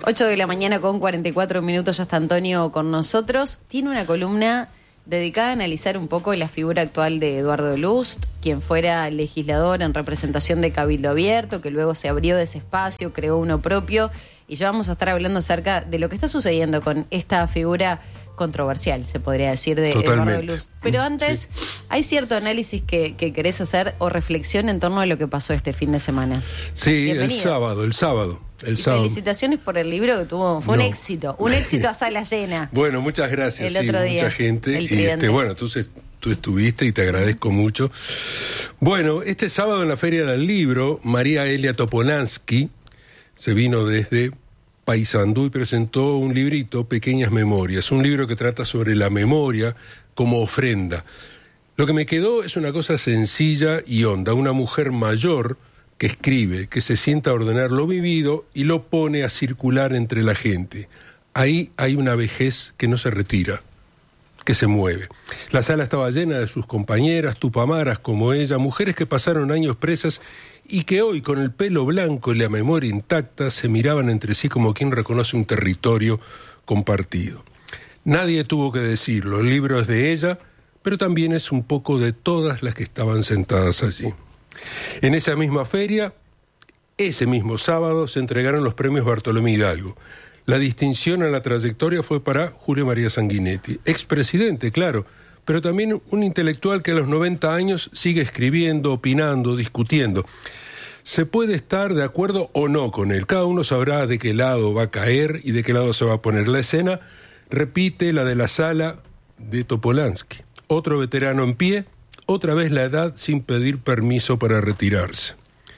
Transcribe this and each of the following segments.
8 de la mañana con 44 minutos, ya está Antonio con nosotros. Tiene una columna dedicada a analizar un poco la figura actual de Eduardo Lust, quien fuera legislador en representación de Cabildo Abierto, que luego se abrió ese espacio, creó uno propio, y ya vamos a estar hablando acerca de lo que está sucediendo con esta figura controversial, se podría decir, de Eduardo Lust. Pero antes, ¿hay cierto análisis que querés hacer o reflexión en torno a lo que pasó este fin de semana? Sí, Bienvenido. el sábado. Felicitaciones por el libro que tuvo, fue un éxito a sala llena. Bueno, muchas gracias, el otro día, mucha gente. Y bueno, tú estuviste y te agradezco mucho. Bueno, este sábado en la Feria del Libro, María Elia Topolansky se vino desde Paysandú y presentó un librito, Pequeñas Memorias, un libro que trata sobre la memoria como ofrenda. Lo que me quedó es una cosa sencilla y honda, una mujer mayor que escribe, que se sienta a ordenar lo vivido y lo pone a circular entre la gente. Ahí hay una vejez que no se retira, que se mueve. La sala estaba llena de sus compañeras, tupamaras como ella, mujeres que pasaron años presas y que hoy, con el pelo blanco y la memoria intacta, se miraban entre sí como quien reconoce un territorio compartido. Nadie tuvo que decirlo, el libro es de ella, pero también es un poco de todas las que estaban sentadas allí. En esa misma feria, ese mismo sábado, se entregaron los premios Bartolomé Hidalgo. La distinción a la trayectoria fue para Julio María Sanguinetti, expresidente, claro, pero también un intelectual que a los 90 años sigue escribiendo, opinando, discutiendo. Se puede estar de acuerdo o no con él, cada uno sabrá de qué lado va a caer y de qué lado se va a poner. La escena repite la de la sala de Topolansky, otro veterano en pie, otra vez la edad sin pedir permiso para retirarse.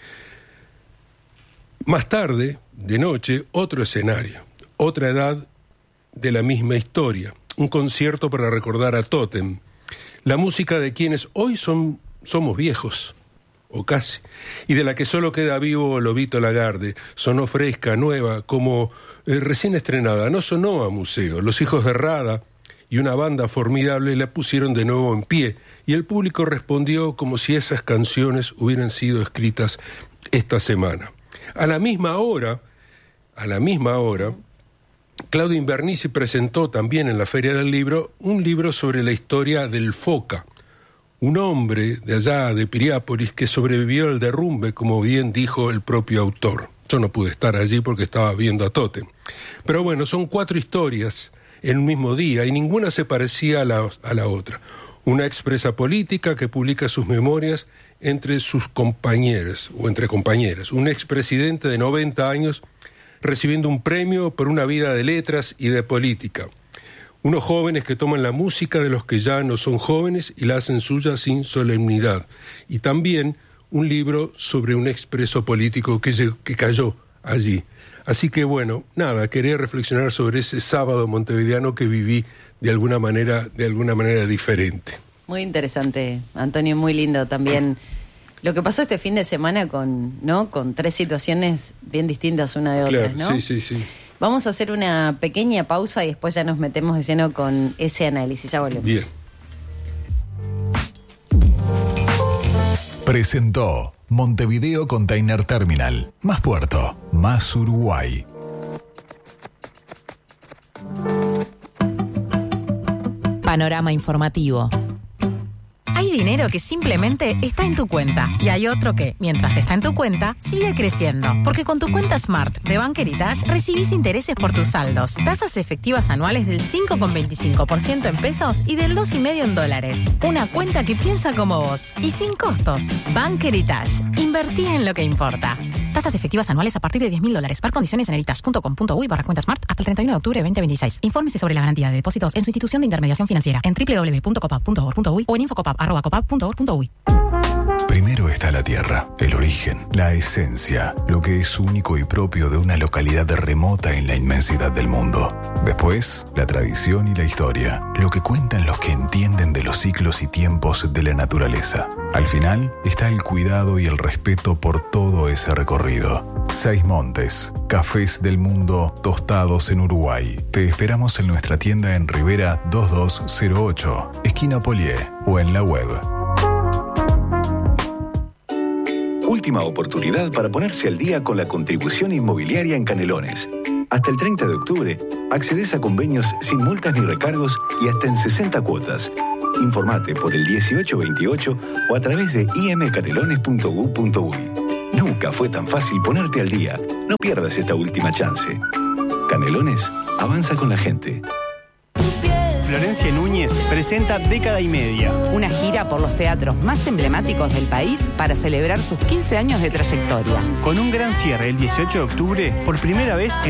Más tarde, de noche, otro escenario, otra edad de la misma historia, un concierto para recordar a Totem, la música de quienes hoy somos viejos, o casi, y de la que solo queda vivo Lobito Lagarde. Sonó fresca, nueva, como recién estrenada, no sonó a museo. Los hijos de Rada y una banda formidable la pusieron de nuevo en pie, y el público respondió como si esas canciones hubieran sido escritas esta semana. A la misma hora, Claudio Invernici presentó también en la Feria del Libro un libro sobre la historia del Foca, un hombre de allá, de Piriápolis, que sobrevivió al derrumbe, como bien dijo el propio autor. Yo no pude estar allí porque estaba viendo a Totem. Pero bueno, son 4 historias en un mismo día y ninguna se parecía a la otra. Una expresa política que publica sus memorias entre sus compañeros, o entre compañeras. Un expresidente de 90 años recibiendo un premio por una vida de letras y de política. Unos jóvenes que toman la música de los que ya no son jóvenes y la hacen suya sin solemnidad. Y también un libro sobre un expreso político que cayó allí. Así que bueno, nada, quería reflexionar sobre ese sábado montevideano que viví de alguna manera diferente. Muy interesante, Antonio, muy lindo también lo que pasó este fin de semana con 3 situaciones bien distintas una de otras, claro, ¿no? Sí. Vamos a hacer una pequeña pausa y después ya nos metemos de lleno con ese análisis. Ya volvemos. Bien. Presentó Montevideo Container Terminal. Más puerto, más Uruguay. Panorama informativo. Hay dinero que simplemente está en tu cuenta y hay otro que, mientras está en tu cuenta, sigue creciendo. Porque con tu cuenta Smart de Bank Heritage recibís intereses por tus saldos, tasas efectivas anuales del 5,25% en pesos y del 2,5% en dólares. Una cuenta que piensa como vos y sin costos. Bank Heritage. Invertí en lo que importa. Tasas efectivas anuales a partir de $10.000. Ver condiciones en heritage.com.uy/cuenta Smart hasta el 31 de octubre de 2026. Infórmese sobre la garantía de depósitos en su institución de intermediación financiera en www.copap.org.uy o en infocopap@copap.org.uy. Primero está la tierra, el origen, la esencia, lo que es único y propio de una localidad remota en la inmensidad del mundo. Después, la tradición y la historia, lo que cuentan los que entienden de los ciclos y tiempos de la naturaleza. Al final está el cuidado y el respeto por todo ese recorrido. 6 Montes, cafés del mundo tostados en Uruguay. Te esperamos en nuestra tienda en Rivera 2208, esquina Polié, o en la web. Última oportunidad para ponerse al día con la contribución inmobiliaria en Canelones. Hasta el 30 de octubre, accedes a convenios sin multas ni recargos y hasta en 60 cuotas. Informate por el 1828 o a través de imcanelones.gov.uy. Nunca fue tan fácil ponerte al día. No pierdas esta última chance. Canelones avanza con la gente. Florencia Núñez presenta Década y Media. Una gira por los teatros más emblemáticos del país para celebrar sus 15 años de trayectoria. Con un gran cierre el 18 de octubre, por primera vez